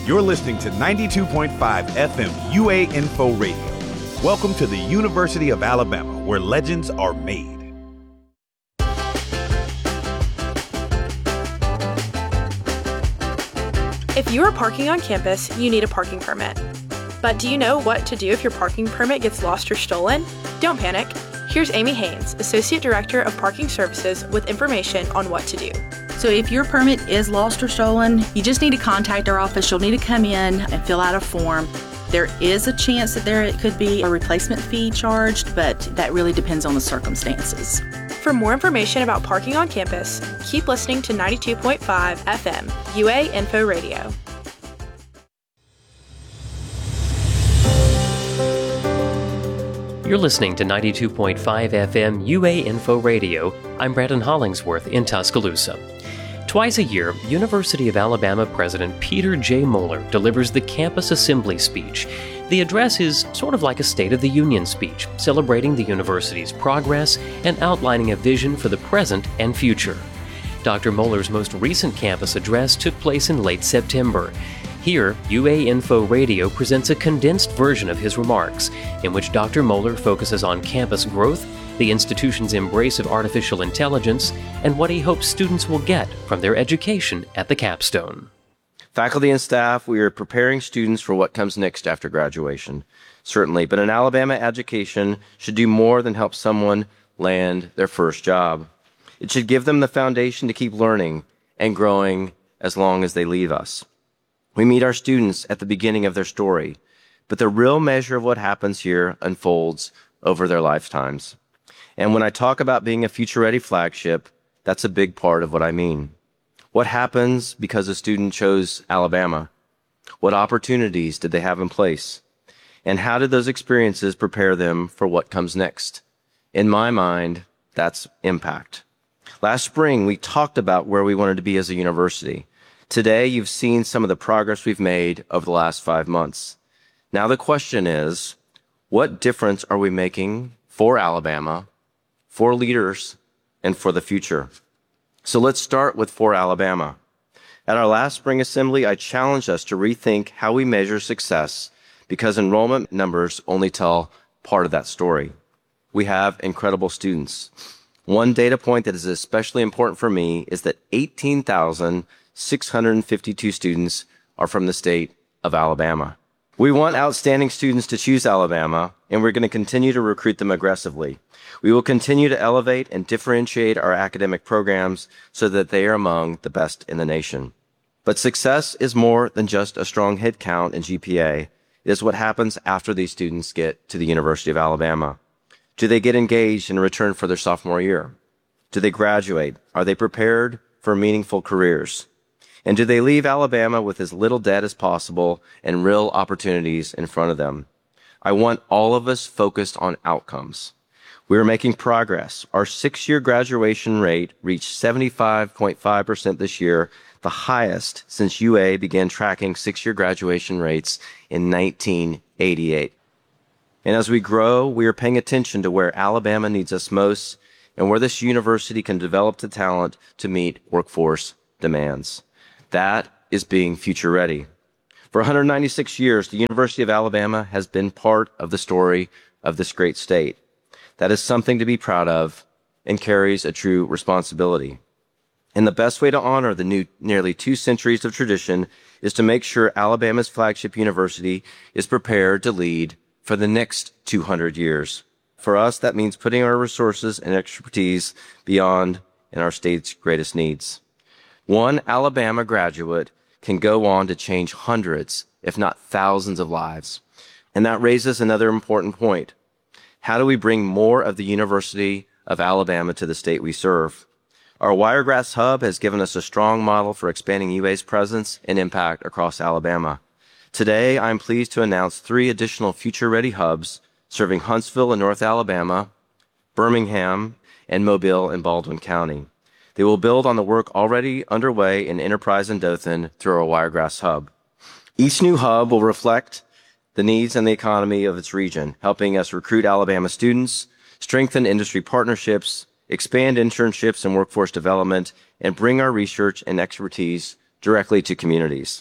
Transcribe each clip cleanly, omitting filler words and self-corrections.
You're listening to 92.5 FM UA Info Radio. Welcome to the University of Alabama, where legends are made. If you are parking on campus, you need a parking permit. But do you know what to do if your parking permit gets lost or stolen? Don't panic. Here's Amy Haynes, Associate Director of Parking Services, with information on what to do. So if your permit is lost or stolen, you just need to contact our office. You'll need to come in and fill out a form. There is a chance that there could be a replacement fee charged, but that really depends on the circumstances. For more information about parking on campus, keep listening to 92.5 FM, UA Info Radio. You're listening to 92.5 FM UA Info Radio. I'm Brandon Hollingsworth in Tuscaloosa. Twice a year, University of Alabama President Peter J. Moeller delivers the campus assembly speech. The address is sort of like a State of the Union speech, celebrating the university's progress and outlining a vision for the present and future. Dr. Moeller's most recent campus address took place in late September. Here, UA Info Radio presents a condensed version of his remarks, in which Dr. Moeller focuses on campus growth, the institution's embrace of artificial intelligence, and what he hopes students will get from their education at the capstone. Faculty and staff, we are preparing students for what comes next after graduation, certainly, but an Alabama education should do more than help someone land their first job. It should give them the foundation to keep learning and growing as long as they leave us. We meet our students at the beginning of their story, but the real measure of what happens here unfolds over their lifetimes. And when I talk about being a future-ready flagship, that's a big part of what I mean. What happens because a student chose Alabama? What opportunities did they have in place? And how did those experiences prepare them for what comes next? In my mind, that's impact. Last spring, we talked about where we wanted to be as a university. Today, you've seen some of the progress we've made over the last 5 months. Now the question is, what difference are we making for Alabama, for leaders, and for the future? So let's start with for Alabama. At our last spring assembly, I challenged us to rethink how we measure success because enrollment numbers only tell part of that story. We have incredible students. One data point that is especially important for me is that 18,652 students are from the state of Alabama. We want outstanding students to choose Alabama, and we're going to continue to recruit them aggressively. We will continue to elevate and differentiate our academic programs so that they are among the best in the nation. But success is more than just a strong head count and GPA. It is what happens after these students get to the University of Alabama. Do they get engaged in return for their sophomore year? Do they graduate? Are they prepared for meaningful careers? And do they leave Alabama with as little debt as possible and real opportunities in front of them? I want all of us focused on outcomes. We are making progress. Our 6-year graduation rate reached 75.5% this year, the highest since UA began tracking 6-year graduation rates in 1988. And as we grow, we are paying attention to where Alabama needs us most and where this university can develop the talent to meet workforce demands. That is being future ready. For 196 years, the University of Alabama has been part of the story of this great state. That is something to be proud of and carries a true responsibility. And the best way to honor the nearly 2 centuries of tradition is to make sure Alabama's flagship university is prepared to lead for the next 200 years. For us, that means putting our resources and expertise beyond in our state's greatest needs. One Alabama graduate can go on to change hundreds, if not thousands of lives. And that raises another important point. How do we bring more of the University of Alabama to the state we serve? Our Wiregrass Hub has given us a strong model for expanding UA's presence and impact across Alabama. Today, I'm pleased to announce 3 additional future-ready hubs serving Huntsville in North Alabama, Birmingham, and Mobile in Baldwin County. They will build on the work already underway in Enterprise and Dothan through our Wiregrass Hub. Each new hub will reflect the needs and the economy of its region, helping us recruit Alabama students, strengthen industry partnerships, expand internships and workforce development, and bring our research and expertise directly to communities.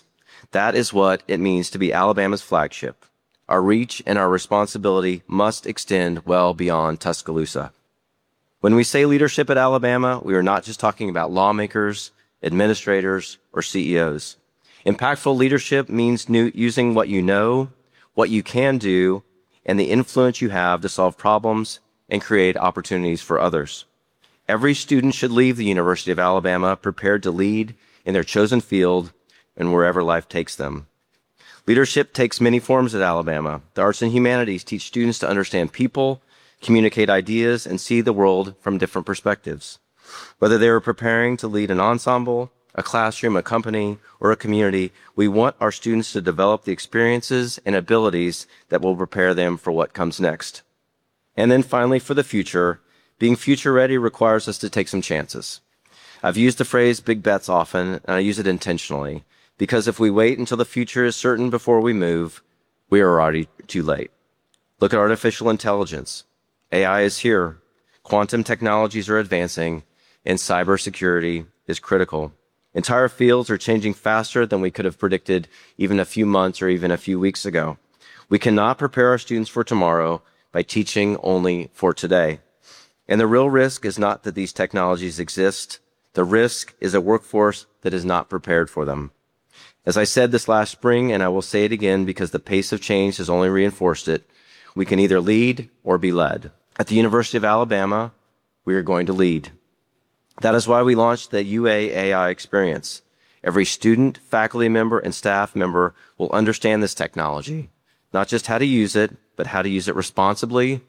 That is what it means to be Alabama's flagship. Our reach and our responsibility must extend well beyond Tuscaloosa. When we say leadership at Alabama, we are not just talking about lawmakers, administrators, or CEOs. Impactful leadership means using what you know, what you can do, and the influence you have to solve problems and create opportunities for others. Every student should leave the University of Alabama prepared to lead in their chosen field and wherever life takes them. Leadership takes many forms at Alabama. The arts and humanities teach students to understand people, communicate ideas, and see the world from different perspectives. Whether they are preparing to lead an ensemble, a classroom, a company, or a community, we want our students to develop the experiences and abilities that will prepare them for what comes next. And then finally, for the future, being future ready requires us to take some chances. I've used the phrase big bets often, and I use it intentionally, because if we wait until the future is certain before we move, we are already too late. Look at artificial intelligence. AI is here. Quantum technologies are advancing, and cybersecurity is critical. Entire fields are changing faster than we could have predicted even a few months or even a few weeks ago. We cannot prepare our students for tomorrow by teaching only for today. And the real risk is not that these technologies exist. The risk is a workforce that is not prepared for them. As I said this last spring, and I will say it again because the pace of change has only reinforced it, we can either lead or be led. At the University of Alabama, we are going to lead. That is why we launched the UA AI experience. Every student, faculty member, and staff member will understand this technology, not just how to use it, but how to use it responsibly,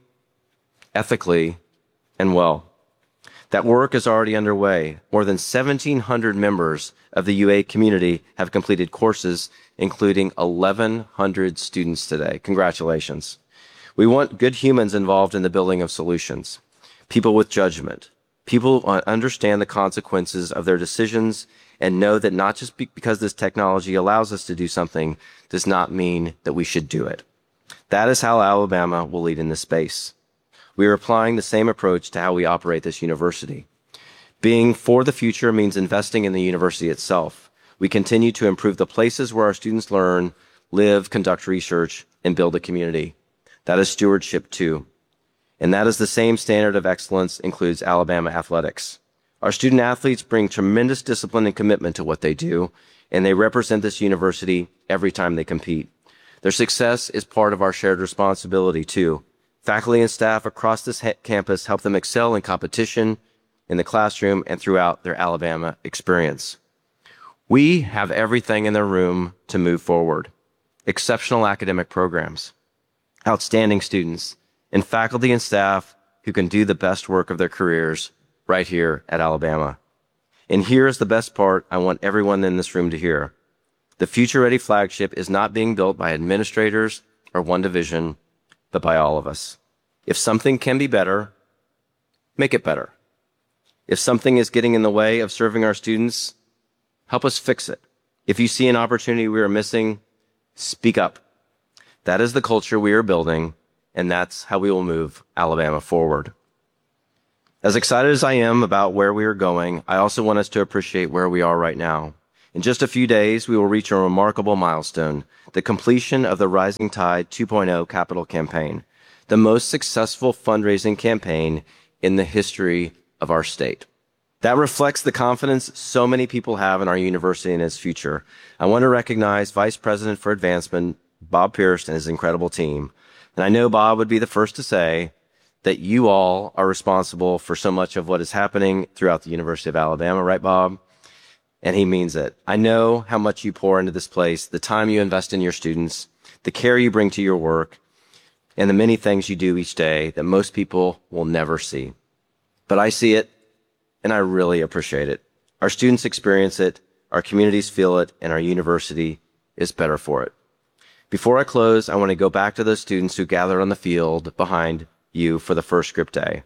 ethically, and well. That work is already underway. More than 1,700 members of the UA community have completed courses, including 1,100 students today. Congratulations. We want good humans involved in the building of solutions, people with judgment, people who understand the consequences of their decisions and know that not just because this technology allows us to do something does not mean that we should do it. That is how Alabama will lead in this space. We are applying the same approach to how we operate this university. Being for the future means investing in the university itself. We continue to improve the places where our students learn, live, conduct research, and build a community. That is stewardship too. And that is the same standard of excellence includes Alabama athletics. Our student athletes bring tremendous discipline and commitment to what they do, and they represent this university every time they compete. Their success is part of our shared responsibility too. Faculty and staff across this campus help them excel in competition, in the classroom, and throughout their Alabama experience. We have everything in the room to move forward. Exceptional academic programs, outstanding students, and faculty and staff who can do the best work of their careers right here at Alabama. And here's the best part I want everyone in this room to hear. The Future Ready flagship is not being built by administrators or one division, but by all of us. If something can be better, make it better. If something is getting in the way of serving our students, help us fix it. If you see an opportunity we are missing, speak up. That is the culture we are building, and that's how we will move Alabama forward. As excited as I am about where we are going, I also want us to appreciate where we are right now. In just a few days, we will reach a remarkable milestone, the completion of the Rising Tide 2.0 capital campaign, the most successful fundraising campaign in the history of our state. That reflects the confidence so many people have in our university and its future. I want to recognize Vice President for Advancement, Bob Pierce, and his incredible team. And I know Bob would be the first to say that you all are responsible for so much of what is happening throughout the University of Alabama, right, Bob? And he means it. I know how much you pour into this place, the time you invest in your students, the care you bring to your work, and the many things you do each day that most people will never see. But I see it, and I really appreciate it. Our students experience it, our communities feel it, and our university is better for it. Before I close, I want to go back to those students who gathered on the field behind you for the first script day.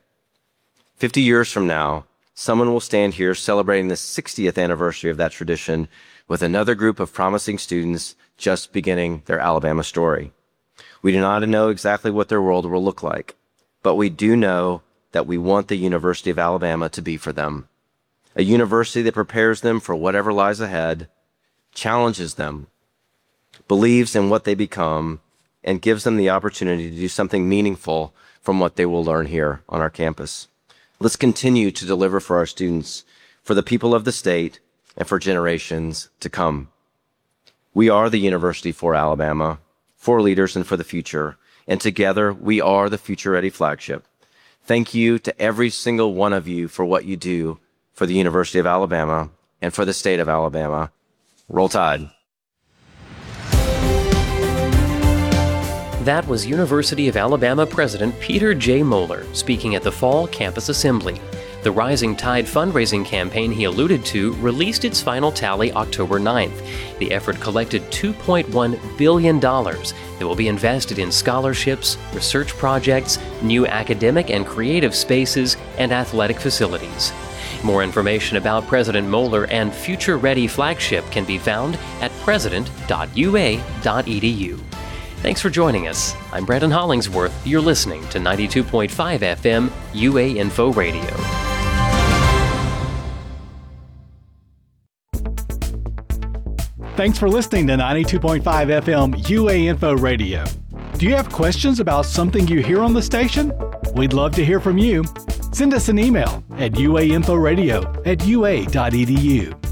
50 years from now, someone will stand here celebrating the 60th anniversary of that tradition with another group of promising students just beginning their Alabama story. We do not know exactly what their world will look like, but we do know that we want the University of Alabama to be for them. A university that prepares them for whatever lies ahead, challenges them, believes in what they become, and gives them the opportunity to do something meaningful from what they will learn here on our campus. Let's continue to deliver for our students, for the people of the state, and for generations to come. We are the University for Alabama, for leaders and for the future, and together we are the Future Ready flagship. Thank you to every single one of you for what you do for the University of Alabama and for the state of Alabama. Roll Tide. That was University of Alabama President Peter J. Moeller speaking at the Fall Campus Assembly. The Rising Tide fundraising campaign he alluded to released its final tally October 9th. The effort collected $2.1 billion that will be invested in scholarships, research projects, new academic and creative spaces, and athletic facilities. More information about President Moeller and Future Ready Flagship can be found at president.ua.edu. Thanks for joining us. I'm Brandon Hollingsworth. You're listening to 92.5 FM UA Info Radio. Thanks for listening to 92.5 FM UA Info Radio. Do you have questions about something you hear on the station? We'd love to hear from you. Send us an email at uainforadio@ua.edu.